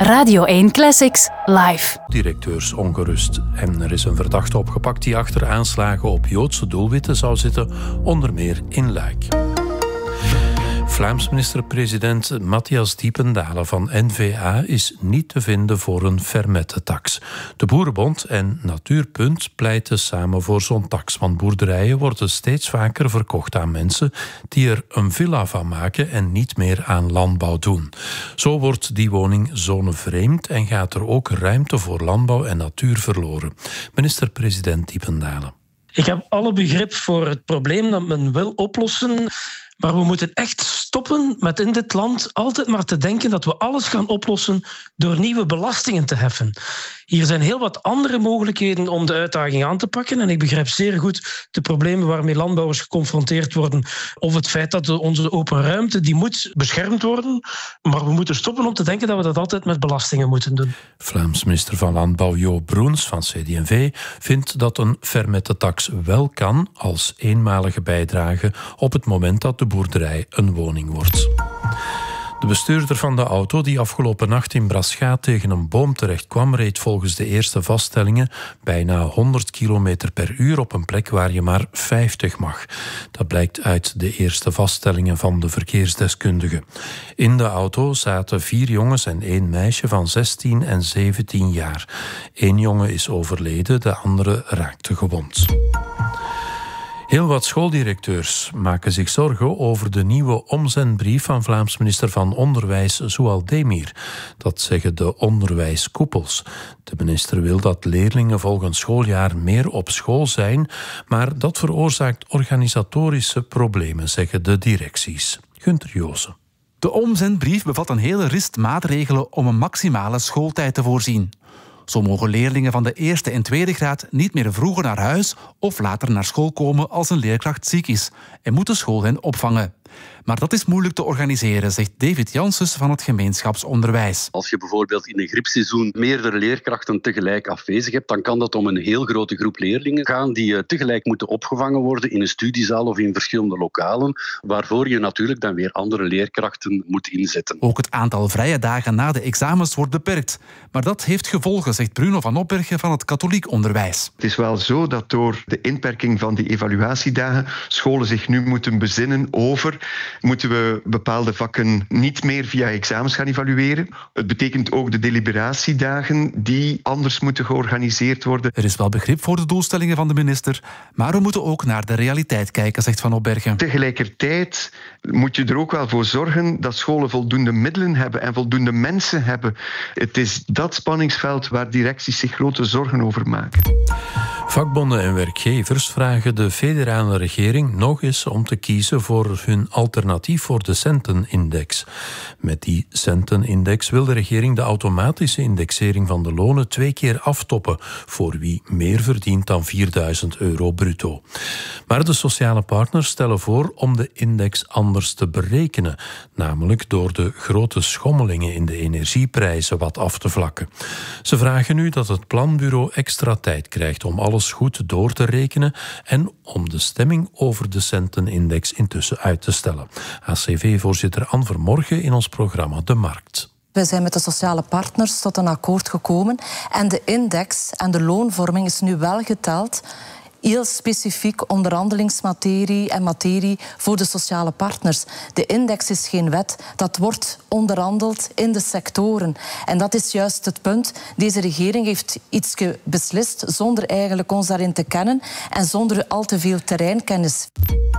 Radio 1 Classics live. Directeurs ongerust. En er is een verdachte opgepakt die achter aanslagen op Joodse doelwitten zou zitten, onder meer in Luik. Vlaams minister-president Matthias Diependalen van N-VA is niet te vinden voor een fermette-tax. De Boerenbond en Natuurpunt pleiten samen voor zo'n tax, want boerderijen worden steeds vaker verkocht aan mensen die er een villa van maken en niet meer aan landbouw doen. Zo wordt die woning zonevreemd en gaat er ook ruimte voor landbouw en natuur verloren. Minister-president Diependalen. Ik heb alle begrip voor het probleem dat men wil oplossen. Maar we moeten echt stoppen met in dit land altijd maar te denken dat we alles gaan oplossen door nieuwe belastingen te heffen. Hier zijn heel wat andere mogelijkheden om de uitdaging aan te pakken. En ik begrijp zeer goed de problemen waarmee landbouwers geconfronteerd worden. Of het feit dat onze open ruimte, die moet beschermd worden. Maar we moeten stoppen om te denken dat we dat altijd met belastingen moeten doen. Vlaams minister van Landbouw Jo Broens van CD&V vindt dat een fermette-tax wel kan als eenmalige bijdrage op het moment dat de boerderij een woning wordt. De bestuurder van de auto die afgelopen nacht in Braschaat tegen een boom terecht kwam, reed volgens de eerste vaststellingen bijna 100 km per uur op een plek waar je maar 50 mag. Dat blijkt uit de eerste vaststellingen van de verkeersdeskundige. In de auto zaten 4 jongens en 1 meisje van 16 en 17 jaar. 1 jongen is overleden, de andere raakte gewond. Heel wat schooldirecteurs maken zich zorgen over de nieuwe omzendbrief van Vlaams minister van Onderwijs Zoual Demir. Dat zeggen de onderwijskoepels. De minister wil dat leerlingen volgend schooljaar meer op school zijn, maar dat veroorzaakt organisatorische problemen, zeggen de directies. Gunther Joosen. De omzendbrief bevat een hele rist maatregelen om een maximale schooltijd te voorzien. Zo mogen leerlingen van de eerste en tweede graad niet meer vroeger naar huis of later naar school komen als een leerkracht ziek is en moet de school hen opvangen. Maar dat is moeilijk te organiseren, zegt David Janssens van het gemeenschapsonderwijs. Als je bijvoorbeeld in een griepseizoen meerdere leerkrachten tegelijk afwezig hebt, dan kan dat om een heel grote groep leerlingen gaan die tegelijk moeten opgevangen worden in een studiezaal of in verschillende lokalen, waarvoor je natuurlijk dan weer andere leerkrachten moet inzetten. Ook het aantal vrije dagen na de examens wordt beperkt. Maar dat heeft gevolgen, zegt Bruno van Opbergen van het katholiek onderwijs. Het is wel zo dat door de inperking van die evaluatiedagen scholen zich nu moeten bezinnen over: moeten we bepaalde vakken niet meer via examens gaan evalueren? Het betekent ook de deliberatiedagen die anders moeten georganiseerd worden. Er is wel begrip voor de doelstellingen van de minister, maar we moeten ook naar de realiteit kijken, zegt Van Opbergen. Tegelijkertijd moet je er ook wel voor zorgen dat scholen voldoende middelen hebben en voldoende mensen hebben. Het is dat spanningsveld waar directies zich grote zorgen over maken. Vakbonden en werkgevers vragen de federale regering nog eens om te kiezen voor hun alternatief voor de centenindex. Met die centenindex wil de regering de automatische indexering van de lonen 2 keer aftoppen voor wie meer verdient dan €4.000 bruto. Maar de sociale partners stellen voor om de index anders te berekenen, namelijk door de grote schommelingen in de energieprijzen wat af te vlakken. Ze vragen nu dat het planbureau extra tijd krijgt om alles goed door te rekenen en om de stemming over de centenindex intussen uit te stellen. ACV-voorzitter Anne Vermorgen in ons programma De Markt. We zijn met de sociale partners tot een akkoord gekomen en de index en de loonvorming is nu wel geteld. Heel specifiek onderhandelingsmaterie en materie voor de sociale partners. De index is geen wet, dat wordt onderhandeld in de sectoren. En dat is juist het punt. Deze regering heeft iets beslist zonder eigenlijk ons daarin te kennen en zonder al te veel terreinkennis.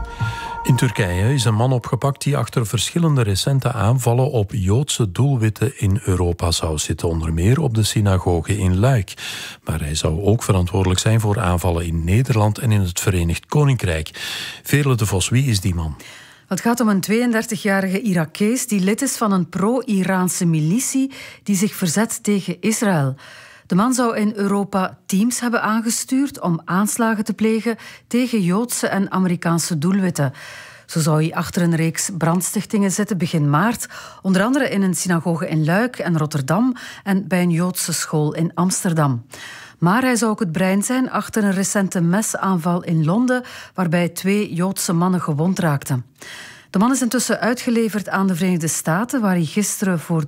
In Turkije is een man opgepakt die achter verschillende recente aanvallen op Joodse doelwitten in Europa zou zitten, onder meer op de synagoge in Luik. Maar hij zou ook verantwoordelijk zijn voor aanvallen in Nederland en in het Verenigd Koninkrijk. Veerle de Vos, wie is die man? Het gaat om een 32-jarige Irakees die lid is van een pro-Iraanse militie die zich verzet tegen Israël. De man zou in Europa teams hebben aangestuurd om aanslagen te plegen tegen Joodse en Amerikaanse doelwitten. Zo zou hij achter een reeks brandstichtingen zitten begin maart, onder andere in een synagoge in Luik en Rotterdam en bij een Joodse school in Amsterdam. Maar hij zou ook het brein zijn achter een recente mesaanval in Londen, waarbij 2 Joodse mannen gewond raakten. De man is intussen uitgeleverd aan de Verenigde Staten, waar hij gisteren voor